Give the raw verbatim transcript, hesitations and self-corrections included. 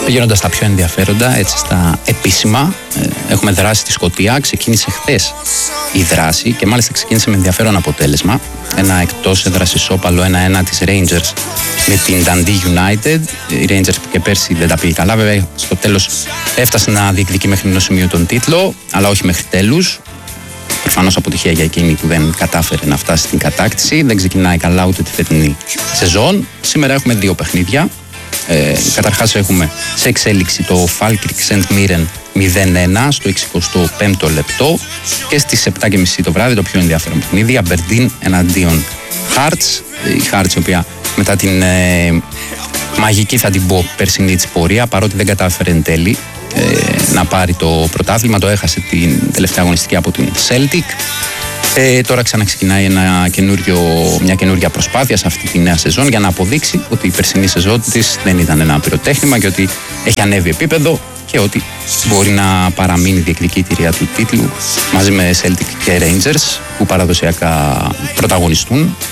Πηγαίνοντας στα πιο ενδιαφέροντα, έτσι στα επίσημα, ε, έχουμε δράση στη Σκωτία. Ξεκίνησε χθες η δράση και μάλιστα ξεκίνησε με ενδιαφέρον αποτέλεσμα. Ένα εκτός έδρας ισόπαλο ένα ένα της Rangers με την Dundee United. Οι Rangers που και πέρσι δεν τα πήγε καλά, βέβαια στο τέλος έφτασε να διεκδικεί μέχρι ενός σημείου τον τίτλο, αλλά όχι μέχρι τέλους. Προφανώς αποτυχία για εκείνη που δεν κατάφερε να φτάσει στην κατάκτηση. Δεν ξεκινάει καλά ούτε τη φετινή σεζόν. Σήμερα έχουμε δύο παιχνίδια. Ε, καταρχάς έχουμε σε εξέλιξη το Falkirk Saint Mirren μηδέν ένα στο εξηκοστό πέμπτο λεπτό και στις επτά και μισή το βράδυ το πιο ενδιαφέρον παιχνίδι, Aberdeen εναντίον Hearts. Η Hearts η οποία μετά την ε, μαγική, θα την πω, περσινή της πορεία, παρότι δεν κατάφερε εν τέλει ε, να πάρει το πρωτάθλημα, το έχασε την τελευταία αγωνιστική από την Celtic. Ε, τώρα ξαναξεκινάει ένα καινούριο, μια καινούργια προσπάθεια σε αυτή τη νέα σεζόν για να αποδείξει ότι η περσινή σεζόν της δεν ήταν ένα πυροτέχνημα και ότι έχει ανέβει επίπεδο και ότι μπορεί να παραμείνει διεκδικήτηρια του τίτλου μαζί με Celtic και Rangers που παραδοσιακά πρωταγωνιστούν